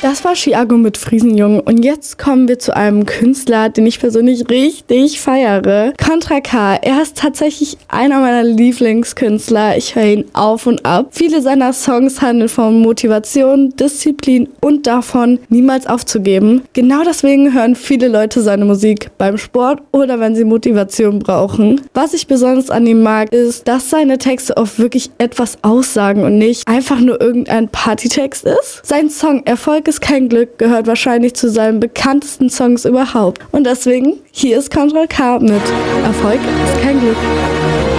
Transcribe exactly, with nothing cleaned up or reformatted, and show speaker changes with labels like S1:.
S1: Das war Chiago mit Friesenjungen und jetzt kommen wir zu einem Künstler, den ich persönlich richtig feiere. Contra K. Er ist tatsächlich einer meiner Lieblingskünstler. Ich höre ihn auf und ab. Viele seiner Songs handeln von Motivation, Disziplin und davon, niemals aufzugeben. Genau deswegen hören viele Leute seine Musik beim Sport oder wenn sie Motivation brauchen. Was ich besonders an ihm mag, ist, dass seine Texte oft wirklich etwas aussagen und nicht einfach nur irgendein Partytext ist. Sein Song Erfolg ist kein Glück gehört wahrscheinlich zu seinen bekanntesten Songs überhaupt. Und deswegen, hier ist Contra K mit Erfolg ist kein Glück.